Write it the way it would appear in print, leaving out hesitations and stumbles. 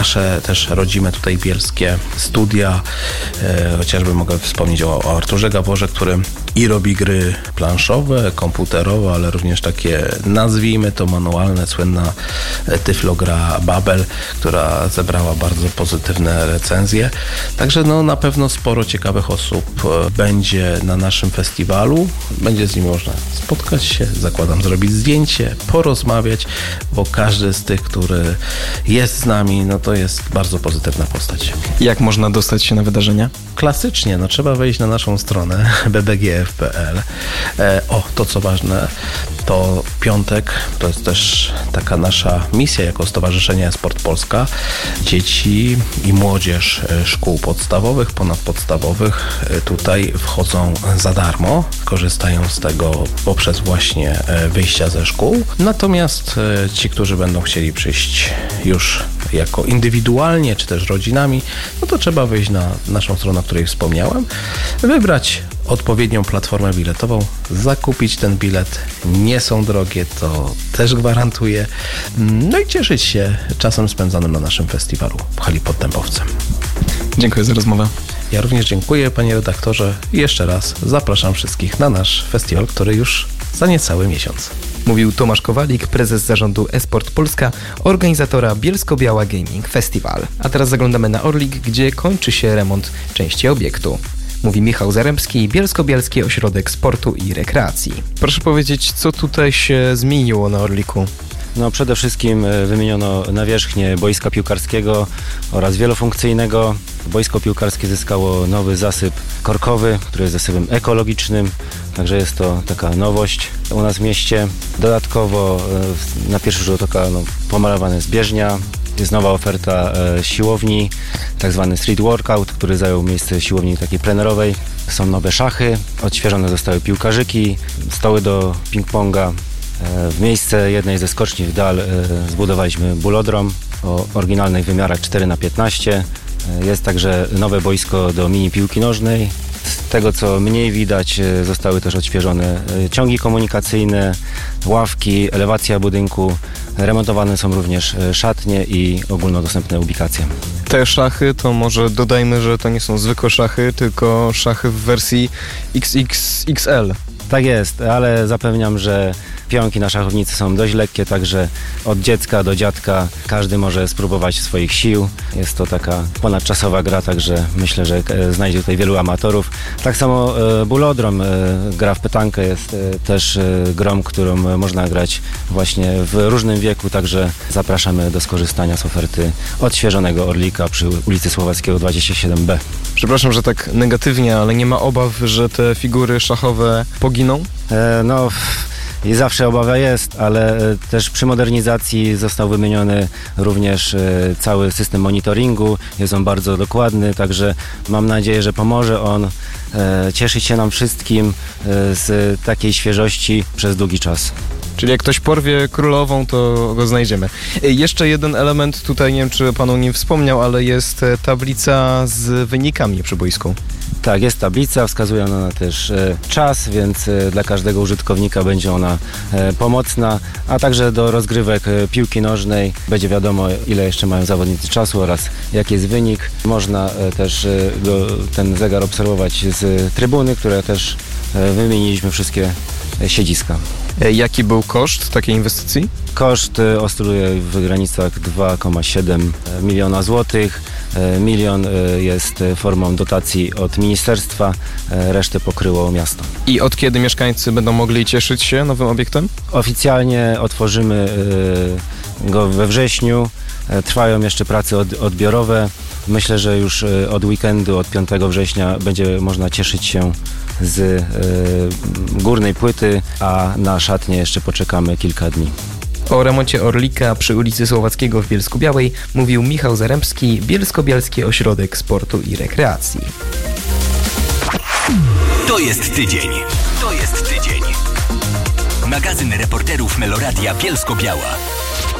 Nasze też rodzime tutaj bielskie studia, chociażby mogę wspomnieć o Arturze Gaworze, który i robi gry planszowe, komputerowe, ale również takie, nazwijmy to manualne, słynna tyflogra Babel, która zebrała bardzo pozytywne recenzje. Także na pewno sporo ciekawych osób będzie na naszym festiwalu. Będzie z nimi można spotkać się, zakładam, zrobić zdjęcie, porozmawiać, bo każdy z tych, który jest z nami, to jest bardzo pozytywna postać. Jak można dostać się na wydarzenia? Klasycznie, trzeba wejść na naszą stronę bbgf.pl. To co ważne, to piątek, to jest też taka nasza misja jako Stowarzyszenie e-Sport Polska. Dzieci i młodzież szkół podstawowych, ponadpodstawowych tutaj wchodzą za darmo, korzystają z tego poprzez właśnie wyjścia ze szkół. Natomiast ci, którzy będą chcieli przyjść już jako indywidualnie, czy też rodzinami, to trzeba wyjść na naszą stronę, o której wspomniałem, wybrać odpowiednią platformę biletową, zakupić ten bilet. Nie są drogie, to też gwarantuję. I cieszyć się czasem spędzonym na naszym festiwalu w hali pod Dębowcem. Dziękuję za rozmowę. Ja również dziękuję, panie redaktorze, i jeszcze raz zapraszam wszystkich na nasz festiwal, który już za niecały miesiąc. Mówił Tomasz Kowalik, prezes zarządu eSport Polska, organizatora Bielsko-Biała Gaming Festival. A teraz zaglądamy na Orlik, gdzie kończy się remont części obiektu. Mówi Michał Zaremski, Bielsko-Bialski Ośrodek Sportu i Rekreacji. Proszę powiedzieć, co tutaj się zmieniło na Orliku? Przede wszystkim wymieniono nawierzchnię boiska piłkarskiego oraz wielofunkcyjnego. Boisko piłkarskie zyskało nowy zasyp korkowy, który jest zasypem ekologicznym, także jest to taka nowość u nas w mieście. Dodatkowo na pierwszy rzut oka pomalowana jest bieżnia, jest nowa oferta siłowni, tak zwany street workout, który zajął miejsce siłowni takiej plenerowej. Są nowe szachy, odświeżone zostały piłkarzyki, stoły do ping-ponga. W miejsce jednej ze skoczni w dal zbudowaliśmy bulodrom o oryginalnych wymiarach 4x15. Jest także nowe boisko do mini piłki nożnej. Z tego co mniej widać, zostały też odświeżone ciągi komunikacyjne, ławki, elewacja budynku. Remontowane są również szatnie i ogólnodostępne ubikacje. Te szachy to może dodajmy, że to nie są zwykłe szachy, tylko szachy w wersji XXXL. Tak jest, ale zapewniam, że pionki na szachownicy są dość lekkie, także od dziecka do dziadka każdy może spróbować swoich sił. Jest to taka ponadczasowa gra, także myślę, że znajdzie tutaj wielu amatorów. Tak samo bulodrom, gra w petankę jest też grą, którą można grać właśnie w różnym wieku, także zapraszamy do skorzystania z oferty odświeżonego Orlika przy ulicy Słowackiego 27B. Przepraszam, że tak negatywnie, ale nie ma obaw, że te figury szachowe poginą? I zawsze obawa jest, ale też przy modernizacji został wymieniony również cały system monitoringu. Jest on bardzo dokładny, także mam nadzieję, że pomoże on cieszyć się nam wszystkim z takiej świeżości przez długi czas. Czyli jak ktoś porwie królową, to go znajdziemy. Jeszcze jeden element, tutaj nie wiem, czy pan o nim wspomniał, ale jest tablica z wynikami przy boisku. Tak, jest tablica, wskazuje ona też czas, więc dla każdego użytkownika będzie ona pomocna, a także do rozgrywek piłki nożnej będzie wiadomo, ile jeszcze mają zawodnicy czasu oraz jaki jest wynik. Można też ten zegar obserwować z trybuny, które też wymieniliśmy wszystkie siedziska. Jaki był koszt takiej inwestycji? Koszt oscyluje w granicach 2,7 miliona złotych. 1 milion jest formą dotacji od ministerstwa, resztę pokryło miasto. I od kiedy mieszkańcy będą mogli cieszyć się nowym obiektem? Oficjalnie otworzymy go we wrześniu. Trwają jeszcze prace odbiorowe. Myślę, że już od weekendu, od 5 września będzie można cieszyć się z górnej płyty, a na szatnię jeszcze poczekamy kilka dni. O remoncie Orlika przy ulicy Słowackiego w Bielsku-Białej mówił Michał Zaremski, Bielsko-Bialski Ośrodek Sportu i Rekreacji. To jest tydzień. To jest tydzień. Magazyn reporterów Meloradia Bielsko-Biała.